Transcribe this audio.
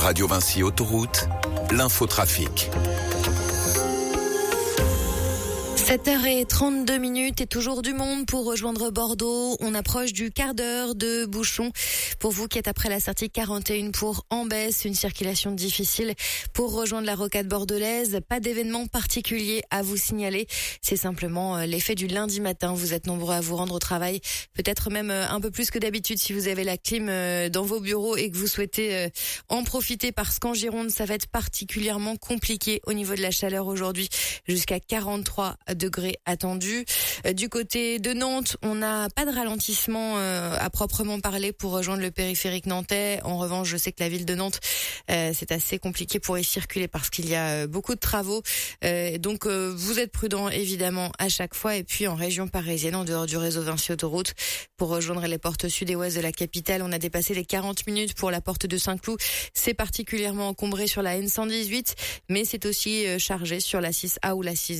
Radio Vinci Autoroute, l'infotrafic. 7h32 et toujours du monde pour rejoindre Bordeaux. On approche du quart d'heure de bouchon. Pour vous qui êtes après la sortie 41 pour Ambès, une circulation difficile pour rejoindre la rocade bordelaise. Pas d'événement particulier à vous signaler. C'est simplement l'effet du lundi matin. Vous êtes nombreux à vous rendre au travail. Peut-être même un peu plus que d'habitude si vous avez la clim dans vos bureaux et que vous souhaitez en profiter parce qu'en Gironde, ça va être particulièrement compliqué au niveau de la chaleur aujourd'hui. Jusqu'à 43 degrés attendus. Du côté de Nantes, on n'a pas de ralentissement à proprement parler pour rejoindre le périphérique nantais. En revanche, je sais que la ville de Nantes, c'est assez compliqué pour y circuler parce qu'il y a beaucoup de travaux. Donc, vous êtes prudents évidemment à chaque fois. Et puis, en région parisienne, en dehors du réseau Vinci Autoroute, pour rejoindre les portes sud et ouest de la capitale, on a dépassé les 40 minutes pour la porte de Saint-Cloud. C'est particulièrement encombré sur la N118, mais c'est aussi chargé sur la 6A ou la 6B.